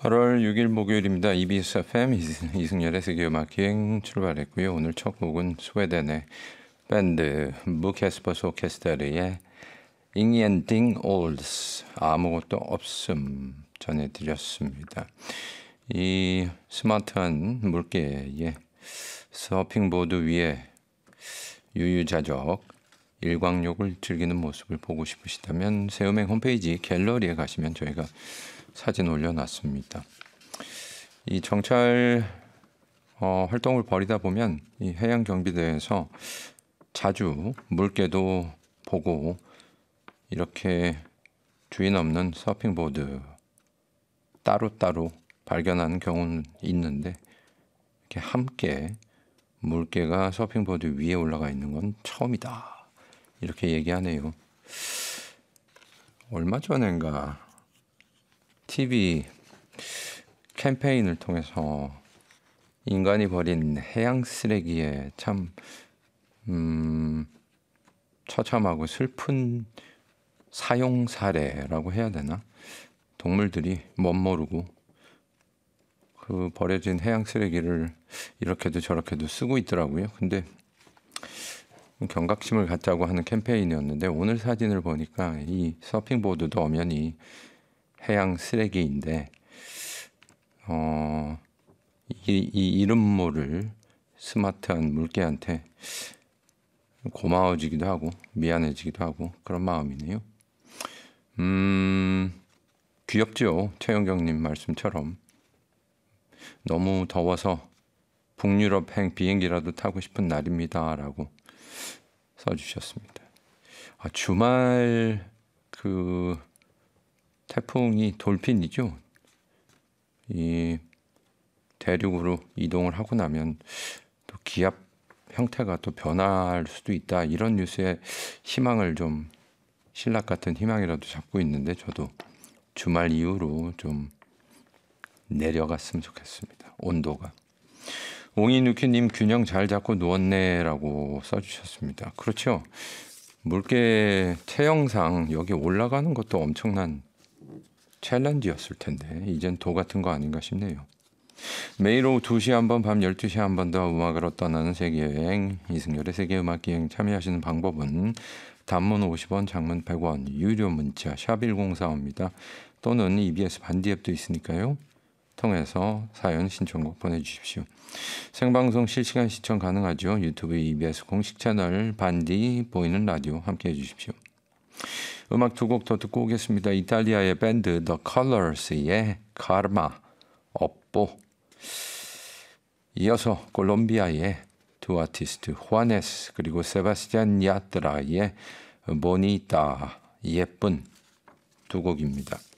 8월 6일 목요일입니다. EBS FM 이승열의 세계음악여행 출발했고요. 오늘 첫 곡은 스웨덴의 밴드 무캐스퍼스 오케스트라의 잉엔딩 올드스 아무것도 없음 전해드렸습니다. 이 스마트한 물개의 서핑보드 위에 유유자적 일광욕을 즐기는 모습을 보고 싶으시다면 새음행 홈페이지 갤러리에 가시면 저희가 사진 올려놨습니다. 이 정찰 활동을 벌이다 보면 이 해양경비대에서 자주 물개도 보고 이렇게 주인 없는 서핑보드 따로따로 발견하는 경우는 있는데 이렇게 함께 물개가 서핑보드 위에 올라가 있는 건 처음이다. 이렇게 얘기하네요. 얼마 전인가 TV 캠페인을 통해서 인간이 버린 해양 쓰레기에 참 처참하고 슬픈 사용 사례라고 해야 되나? 동물들이 멋모르고 그 버려진 해양 쓰레기를 이렇게도 저렇게도 쓰고 있더라고요. 근데 경각심을 갖자고 하는 캠페인이었는데 오늘 사진을 보니까 이 서핑보드도 엄연히 해양 쓰레기인데 이 이름 모를 스마트한 물개한테 고마워지기도 하고 미안해지기도 하고 그런 마음이네요. 귀엽죠. 최영경님 말씀처럼 너무 더워서 북유럽행 비행기라도 타고 싶은 날입니다라고 써주셨습니다. 주말 그 태풍이 돌핀이죠. 이 대륙으로 이동을 하고 나면 또 기압 형태가 또 변할 수도 있다. 이런 뉴스에 희망을 좀 신락 같은 희망이라도 잡고 있는데 저도 주말 이후로 좀 내려갔으면 좋겠습니다. 온도가. 옹이누키님 균형 잘 잡고 누웠네라고 써주셨습니다. 그렇죠. 물개 체형상 여기 올라가는 것도 엄청난 챌린지였을 텐데 이젠 도 같은 거 아닌가 싶네요. 매일 오후 2시 한 번, 밤 12시에 한 번 더 음악으로 떠나는 세계여행 이승열의 세계음악여행 참여하시는 방법은 단문 50원, 장문 100원, 유료 문자 샵 1045입니다. 또는 EBS 반디 앱도 있으니까요. 통해서 사연 신청곡 보내주십시오. 생방송 실시간 시청 가능하죠. 유튜브 EBS 공식 채널 반디 보이는 라디오 함께해 주십시오. 음악 두 곡 더 듣고 오겠습니다. 이탈리아의 밴드 The Colors의 카르마, 업보. 이어서 콜롬비아의 두 아티스트 후아네스 그리고 세바스찬 야트라의 보니타 예쁜 두 곡입니다.